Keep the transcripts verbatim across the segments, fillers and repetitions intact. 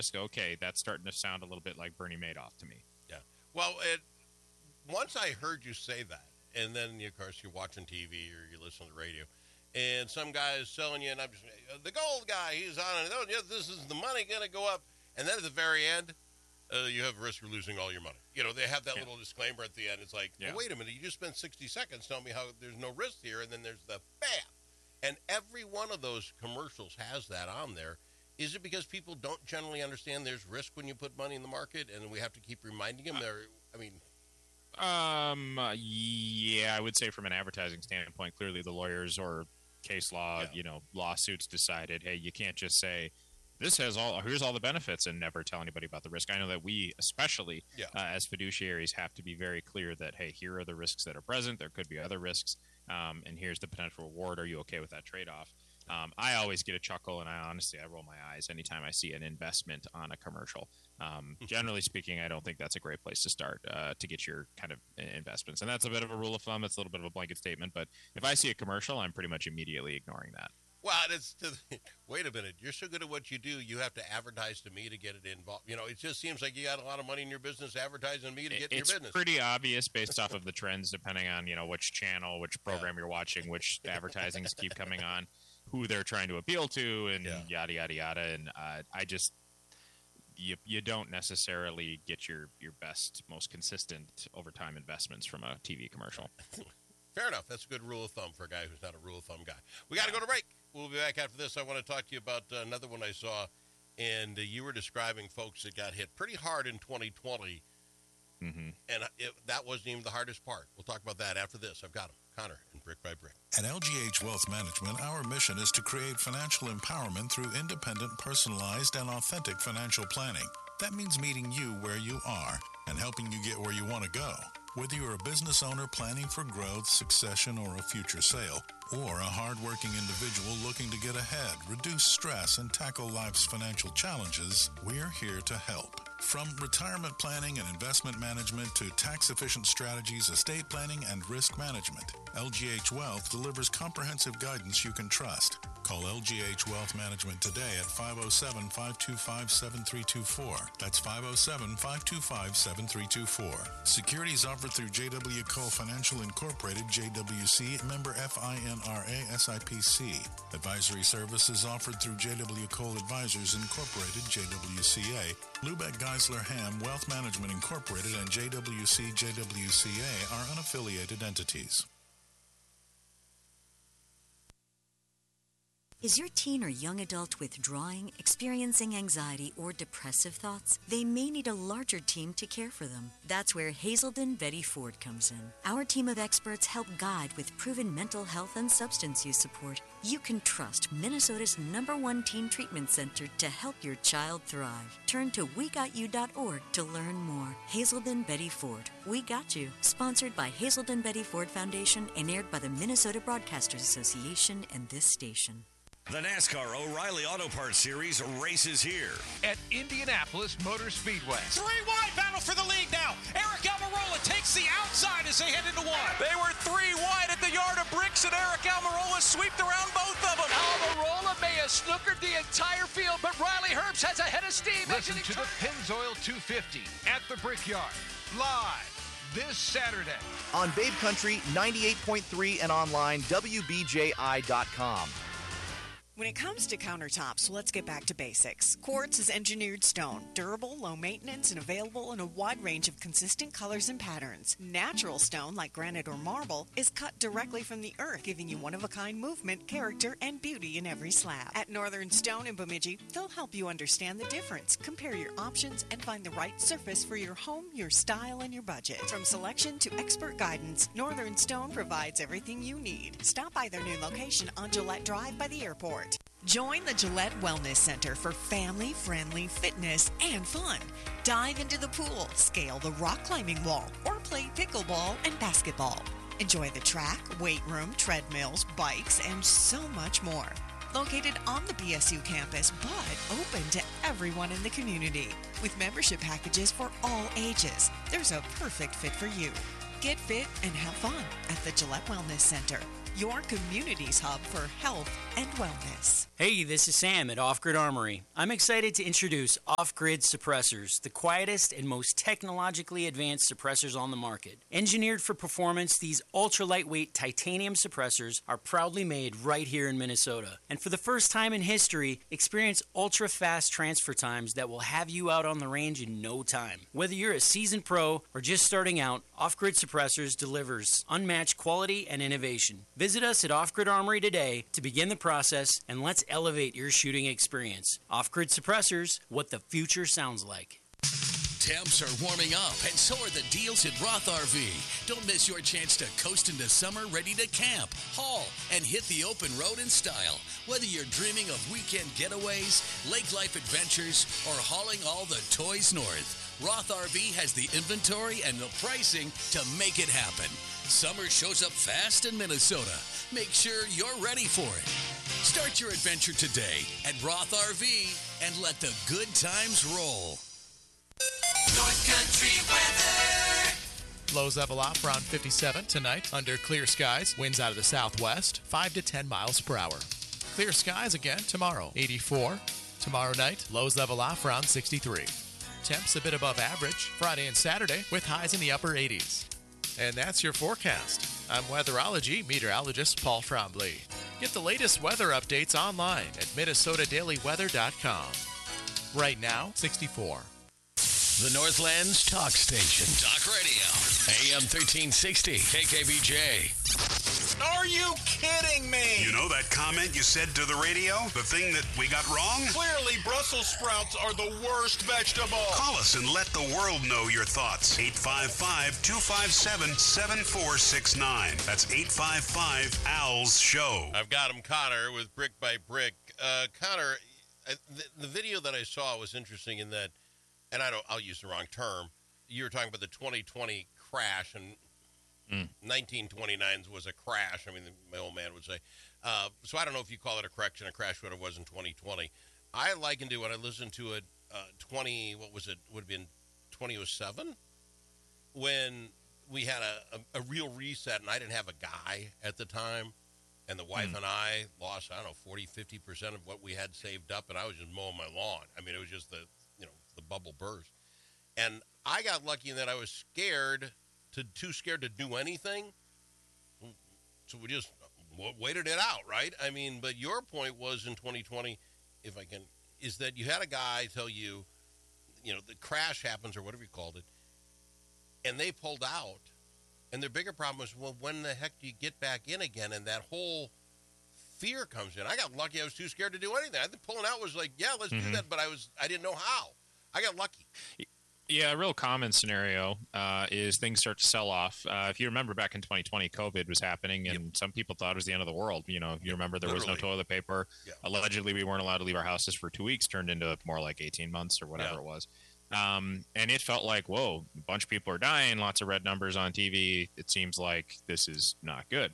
risk, okay, that's starting to sound a little bit like Bernie Madoff to me. Yeah. Well, it, once I heard you say that, and then, of course, you're watching T V or you listen to the radio, and some guy is selling you, and I'm just, the gold guy, he's on it. Oh, yeah, this is the money going to go up. And then at the very end, uh, you have a risk of losing all your money. You know, they have that yeah. little disclaimer at the end. It's like, yeah. well, wait a minute, you just spent sixty seconds telling me how there's no risk here, and then there's the bam. And every one of those commercials has that on there. Is it because people don't generally understand there's risk when you put money in the market, and we have to keep reminding them? There, I mean... Um, uh, yeah, I would say from an advertising standpoint, clearly the lawyers or case law, yeah. you know, lawsuits decided, hey, you can't just say, this has all, here's all the benefits and never tell anybody about the risk. I know that we, especially yeah. uh, as fiduciaries, have to be very clear that, hey, here are the risks that are present. There could be other risks. Um, and here's the potential reward. Are you okay with that trade-off? Um, I always get a chuckle, and I honestly, I roll my eyes anytime I see an investment on a commercial. Um, generally speaking, I don't think that's a great place to start uh, to get your kind of investments. And that's a bit of a rule of thumb. It's a little bit of a blanket statement. But if I see a commercial, I'm pretty much immediately ignoring that. Well, it's to, wait a minute. You're so good at what you do, you have to advertise to me to get it involved. You know, it just seems like you got a lot of money in your business advertising me to get in your business. It's pretty obvious based off of the trends, depending on, you know, which channel, which program yeah. you're watching, which advertisings keep coming on, who they're trying to appeal to, and yeah. yada, yada, yada. And uh, I just, you, you don't necessarily get your, your best, most consistent overtime investments from a T V commercial. Fair enough. That's a good rule of thumb for a guy who's not a rule of thumb guy. We got to go to break. We'll be back after this. I want to talk to you about uh, another one I saw, and uh, you were describing folks that got hit pretty hard in twenty twenty, mm-hmm. and it, that wasn't even the hardest part. We'll talk about that after this. I've got him, Connor, and Brick by Brick. At L G H Wealth Management, our mission is to create financial empowerment through independent, personalized, and authentic financial planning. That means meeting you where you are and helping you get where you want to go. Whether you're a business owner planning for growth, succession, or a future sale, or a hardworking individual looking to get ahead, reduce stress, and tackle life's financial challenges, we're here to help. From retirement planning and investment management to tax-efficient strategies, estate planning, and risk management, L G H Wealth delivers comprehensive guidance you can trust. Call L G H Wealth Management today at five oh seven, five two five, seven three two four. That's five oh seven, five two five, seven three two four. Securities offered through J W. Cole Financial Incorporated, J W C, member F I N R A, S I P C. Advisory services offered through J W. Cole Advisors Incorporated, J W C A. Lubeck Geisler Ham Wealth Management Incorporated and J W C, J W C A are unaffiliated entities. Is your teen or young adult withdrawing, experiencing anxiety, or depressive thoughts? They may need a larger team to care for them. That's where Hazelden Betty Ford comes in. Our team of experts help guide with proven mental health and substance use support. You can trust Minnesota's number one teen treatment center to help your child thrive. Turn to we got you dot org to learn more. Hazelden Betty Ford. We Got You. Sponsored by Hazelden Betty Ford Foundation and aired by the Minnesota Broadcasters Association and this station. The NASCAR O'Reilly Auto Parts Series races here at Indianapolis Motor Speedway. Three wide battle for the lead now. Aric Almirola takes the outside as they head into one. They were three wide at the yard of bricks, and Aric Almirola sweeped around both of them. Almirola may have snookered the entire field, but Riley Herbst has a head of steam. Listen to the Pennzoil two fifty at the Brickyard, live this Saturday on Babe Country ninety-eight point three and online W B J I dot com. When it comes to countertops, let's get back to basics. Quartz is engineered stone, durable, low maintenance, and available in a wide range of consistent colors and patterns. Natural stone, like granite or marble, is cut directly from the earth, giving you one-of-a-kind movement, character, and beauty in every slab. At Northern Stone in Bemidji, they'll help you understand the difference, compare your options, and find the right surface for your home, your style, and your budget. From selection to expert guidance, Northern Stone provides everything you need. Stop by their new location on Gillette Drive by the airport. Join the Gillette Wellness Center for family-friendly fitness and fun. Dive into the pool, scale the rock climbing wall, or play pickleball and basketball. Enjoy the track, weight room, treadmills, bikes, and so much more. Located on the B S U campus, but open to everyone in the community. With membership packages for all ages, there's a perfect fit for you. Get fit and have fun at the Gillette Wellness Center. your community's hub for health and wellness. Hey, this is Sam at Off Grid Armory. I'm excited to introduce Off Grid Suppressors, the quietest and most technologically advanced suppressors on the market. Engineered for performance, these ultra lightweight titanium suppressors are proudly made right here in Minnesota. And for the first time in history, experience ultra fast transfer times that will have you out on the range in no time. Whether you're a seasoned pro or just starting out, Off Grid Suppressors delivers unmatched quality and innovation. Visit us at Off Grid Armory today to begin the process, and let's elevate your shooting experience. Off Grid Suppressors, what the future sounds like. Temps are warming up, and so are the deals at Roth R V. Don't miss your chance to coast into summer ready to camp, haul, and hit the open road in style. Whether you're dreaming of weekend getaways, lake life adventures, or hauling all the toys north, Roth R V has the inventory and the pricing to make it happen. Summer shows up fast in Minnesota. Make sure you're ready for it. Start your adventure today at Roth R V and let the good times roll. North Country weather. Lows level off around fifty-seven tonight under clear skies. Winds out of the southwest, five to ten miles per hour. Clear skies again tomorrow, eighty-four. Tomorrow night, lows level off around sixty-three. Temps a bit above average Friday and Saturday with highs in the upper eighties. And that's your forecast. I'm weatherology meteorologist Paul Trombley. Get the latest weather updates online at Minnesota Daily Weather dot com. Right now, sixty-four. The Northland's talk station. Talk radio. A M thirteen sixty. K K B J. Are you kidding me? You know that comment you said to the radio? The thing that we got wrong? Clearly, Brussels sprouts are the worst vegetable. Call us and let the world know your thoughts. eight five five, two five seven, seven four six nine. That's eight five five, A L S show. I've got him, Connor, with Brick by Brick. Uh, Connor, uh, the, the video that I saw was interesting in that, and I don't, I'll use the wrong term. You were talking about the twenty twenty crash, and mm. nineteen twenty-nine was a crash. I mean, my old man would say. Uh, so I don't know if you call it a correction, a crash, what it was in twenty twenty. I likened to when I listened to it, uh, twenty, what was it, would have been twenty oh seven, when we had a, a, a real reset, and I didn't have a guy at the time, and the wife mm. and I lost, I don't know, forty, fifty percent of what we had saved up, and I was just mowing my lawn. I mean, it was just the, you know, the bubble burst. And I got lucky in that I was scared, to too scared to do anything. So we just w- waited it out, right? I mean, but your point was in twenty twenty, if I can, is that you had a guy tell you, you know, the crash happens or whatever you called it, and they pulled out. And their bigger problem was, well, when the heck do you get back in again? And that whole fear comes in. I got lucky. I was too scared to do anything. I think pulling out was like, yeah, let's mm-hmm. do that. But I was, I didn't know how. I got lucky. Yeah, a real common scenario uh, is things start to sell off. Uh, if you remember back in twenty twenty, COVID was happening, and yep. some people thought it was the end of the world. You know, you remember there Literally. was no toilet paper. Yeah. Allegedly, we weren't allowed to leave our houses for two weeks, turned into more like eighteen months or whatever yeah. it was. Um, and it felt like, whoa, a bunch of people are dying, lots of red numbers on T V. It seems like this is not good.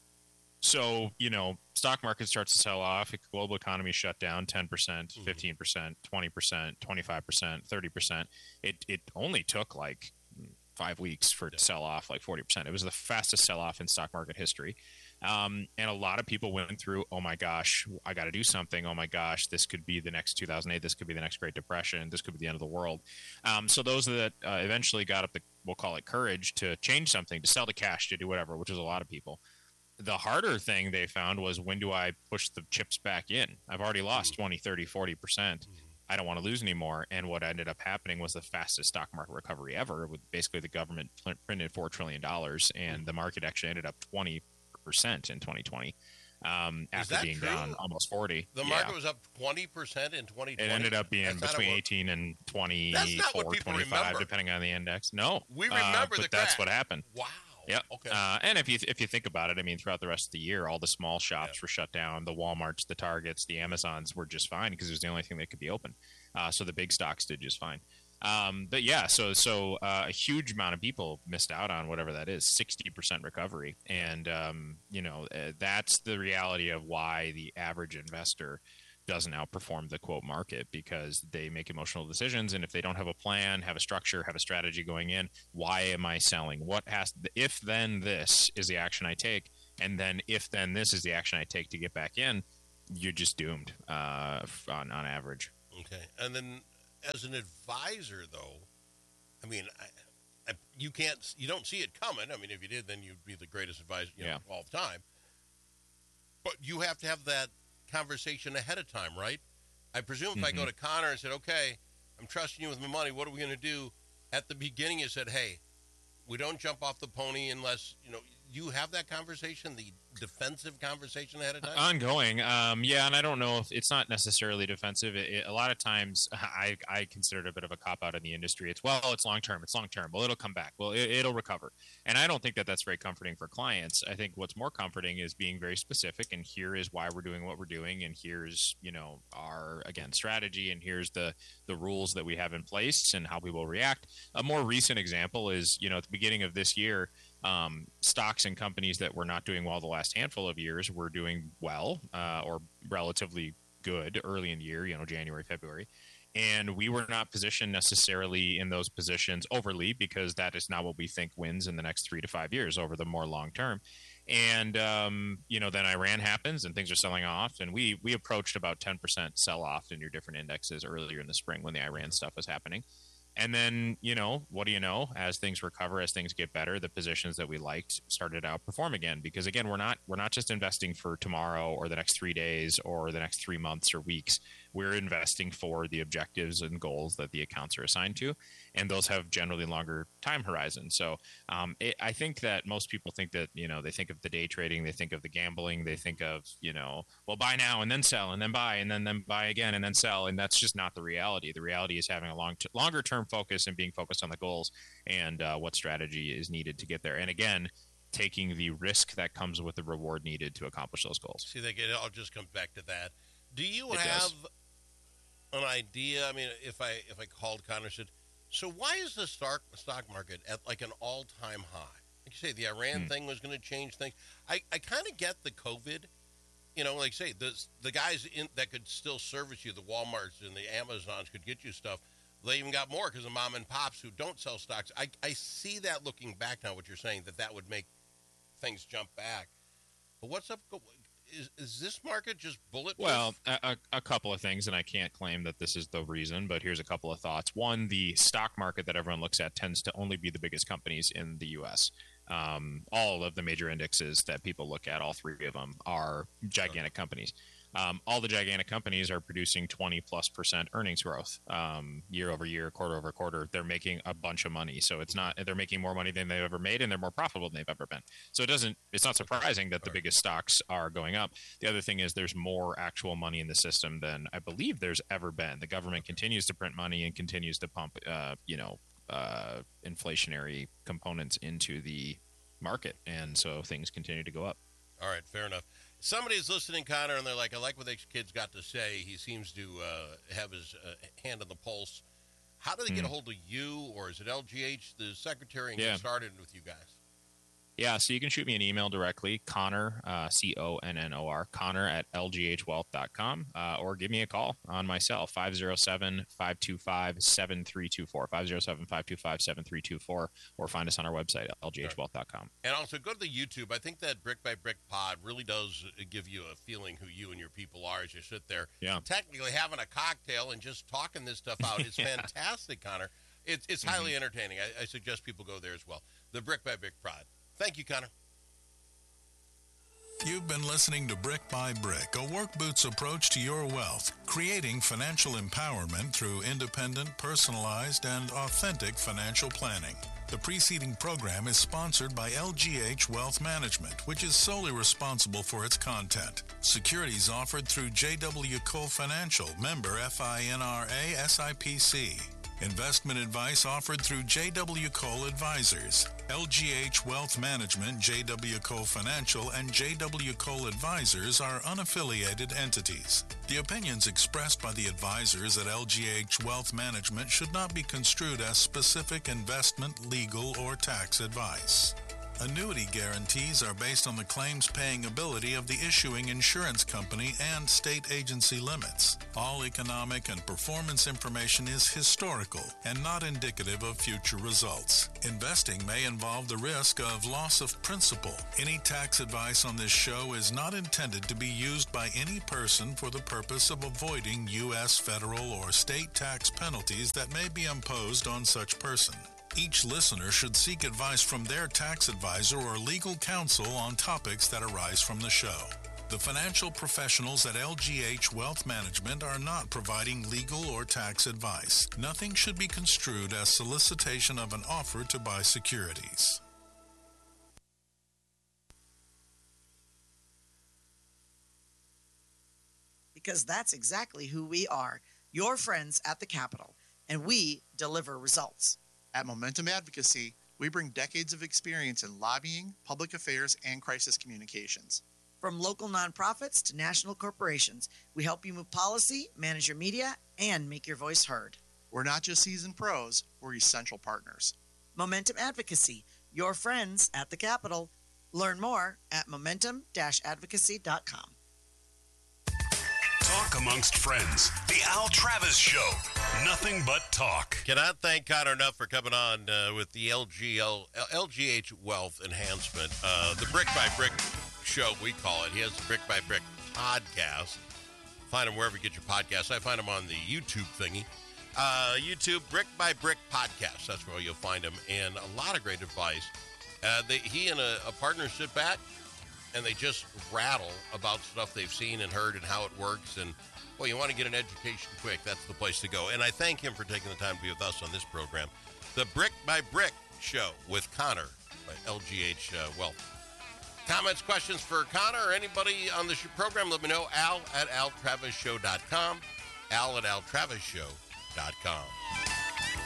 So, you know, stock market starts to sell off. Global economy shut down ten percent, fifteen percent, twenty percent, twenty-five percent, thirty percent. It it only took like five weeks for it to sell off like forty percent. It was the fastest sell off in stock market history. Um, and a lot of people went through, oh my gosh, I got to do something. Oh my gosh, this could be the next two thousand eight. This could be the next Great Depression. This could be the end of the world. Um, so those that uh, eventually got up the, we'll call it courage, to change something, to sell the cash, to do whatever, which is a lot of people. The harder thing they found was, when do I push the chips back in? I've already lost twenty, thirty, forty percent. I don't want to lose anymore. And what ended up happening was the fastest stock market recovery ever. With basically the government printed four trillion dollars, and the market actually ended up twenty percent in twenty twenty. Um, after being true? down almost forty. The market yeah. was up twenty percent in twenty twenty. It ended up being That's between eighteen and twenty-four, twenty-five, remember. Depending on the index. No. We remember uh, the But that's what happened. Wow. Yeah. Okay. Uh, and if you if you think about it, I mean, throughout the rest of the year, all the small shops yeah. were shut down. The Walmarts, the Targets, the Amazons were just fine because it was the only thing that could be open. Uh, so the big stocks did just fine. Um, but yeah, so so uh, a huge amount of people missed out on whatever that is, sixty percent recovery. And, um, you know, uh, that's the reality of why the average investor doesn't outperform the quote market, because they make emotional decisions. And if they don't have a plan, have a structure, have a strategy going in, why am I selling? What has, if then this is the action I take, And then if then this is the action I take to get back in, you're just doomed uh, on, on average. Okay. And then as an advisor, though, I mean, I, I, you can't, you don't see it coming. I mean, if you did, then you'd be the greatest advisor you know, yeah. all the time. But you have to have that conversation ahead of time, right? I presume if mm-hmm. I go to Connor and said, okay, I'm trusting you with my money, what are we going to do? At the beginning, you said, hey, we don't jump off the pony unless, you know, you have that conversation, the defensive conversation ahead of time? Ongoing. Um, yeah, and I don't know if it's not necessarily defensive. It, it, a lot of times I, I consider it a bit of a cop-out in the industry. It's, well, it's long-term. It's long-term. Well, it'll come back. Well, it, it'll recover. And I don't think that that's very comforting for clients. I think what's more comforting is being very specific, and here is why we're doing what we're doing, and here's, you know, our, again, strategy, and here's the, the rules that we have in place and how we will react. A more recent example is, you know, at the beginning of this year, Um, stocks and companies that were not doing well the last handful of years were doing well uh, or relatively good early in the year, you know, January, February. And we were not positioned necessarily in those positions overly because that is not what we think wins in the next three to five years over the more long term. And, um, you know, then Iran happens and things are selling off. And we, we approached about ten percent sell off in your different indexes earlier in the spring when the Iran stuff was happening. And then, you know, what do you know? As things recover, as things get better, the positions that we liked started to outperform again. Because again, we're not we're not just investing for tomorrow or the next three days or the next three months or weeks. We're investing for the objectives and goals that the accounts are assigned to, and those have generally longer time horizons. So um, it, I think that most people think that, you know, they think of the day trading, they think of the gambling, they think of, you know, well, buy now and then sell and then buy and then then buy again and then sell, and that's just not the reality. The reality is having a long t- longer term focus and being focused on the goals and uh, what strategy is needed to get there. And again, taking the risk that comes with the reward needed to accomplish those goals. See, they get, it all just comes back to that. Do you it have does. an idea? I mean, if I if I called Connor and said, so why is the stock stock market at like an all time high? Like you say, the Iran hmm. thing was going to change things. I, I kind of get the COVID. You know, like say the the guys in that could still service you, the Walmarts and the Amazons could get you stuff. They even got more because of mom and pops who don't sell stocks. I, I see that looking back now, what you're saying, that that would make things jump back. But what's up? Is, is this market just bulletproof? Well, a, a couple of things, and I can't claim that this is the reason, but here's a couple of thoughts. One, the stock market that everyone looks at tends to only be the biggest companies in the U S Um, all of the major indexes that people look at, all three of them, are gigantic companies. Um, all the gigantic companies are producing twenty plus percent earnings growth um, year over year, quarter over quarter. They're making a bunch of money. So it's not, they're making more money than they've ever made, and they're more profitable than they've ever been. So it doesn't, it's not surprising that the biggest stocks are going up. The other thing is there's more actual money in the system than I believe there's ever been. The government continues to print money and continues to pump, uh, you know, uh, inflationary components into the market. And so things continue to go up. All right, fair enough. Somebody's listening, Connor, and they're like, I like what this kid's got to say. He seems to uh, have his uh, hand on the pulse. How do they get Mm. a hold of you, or is it L G H, the secretary, and Yeah. get started with you guys? Yeah, so you can shoot me an email directly, Connor, uh, C O N N O R, Connor at L G H wealth dot com, uh, or give me a call on my cell, five oh seven, five two five, seven three two four, five oh seven, five two five, seven three two four, or find us on our website, L G H wealth dot com. And also go to the YouTube. I think that Brick by Brick Pod really does give you a feeling who you and your people are as you sit there. Yeah. Technically having a cocktail and just talking this stuff out is Yeah. fantastic, Connor. It's, it's Mhm. highly entertaining. I, I suggest people go there as well. The Brick by Brick Pod. Thank you, Connor. You've been listening to Brick by Brick, a work boots approach to your wealth, creating financial empowerment through independent, personalized, and authentic financial planning. The preceding program is sponsored by L G H Wealth Management, which is solely responsible for its content. Securities offered through J W Cole Financial, member FINRA S I P C. Investment advice offered through J W Cole Advisors. L G H Wealth Management, J W Cole Financial, and J W Cole Advisors are unaffiliated entities. The opinions expressed by the advisors at L G H Wealth Management should not be construed as specific investment, legal, or tax advice. Annuity guarantees are based on the claims paying ability of the issuing insurance company and state agency limits. All economic and performance information is historical and not indicative of future results. Investing may involve the risk of loss of principal. Any tax advice on this show is not intended to be used by any person for the purpose of avoiding U S federal or state tax penalties that may be imposed on such person. Each listener should seek advice from their tax advisor or legal counsel on topics that arise from the show. The financial professionals at L G H Wealth Management are not providing legal or tax advice. Nothing should be construed as solicitation of an offer to buy securities. Because that's exactly who we are, your friends at the Capitol, and we deliver results. At Momentum Advocacy, we bring decades of experience in lobbying, public affairs, and crisis communications. From local nonprofits to national corporations, we help you move policy, manage your media, and make your voice heard. We're not just seasoned pros, we're essential partners. Momentum Advocacy, your friends at the Capitol. Learn more at momentum dash advocacy dot com. Talk amongst friends. The Al Travis Show. Nothing but talk. Cannot thank Connor enough for coming on uh, with the L G L, L G H Wealth Enhancement. Uh, the Brick by Brick Show, we call it. He has the Brick by Brick podcast. Find him wherever you get your podcasts. I find him on the YouTube thingy. Uh, YouTube, Brick by Brick Podcast. That's where you'll find him. And a lot of great advice. Uh, they, he and a, a partner sit back, and they just rattle about stuff they've seen and heard and how it works. And, well, you want to get an education quick, that's the place to go. And I thank him for taking the time to be with us on this program. The Brick by Brick Show with Connor by L G H uh, Wealth. Comments, questions for Connor or anybody on the sh- program, let me know. Al at al travis show dot com. Al at al travis show dot com.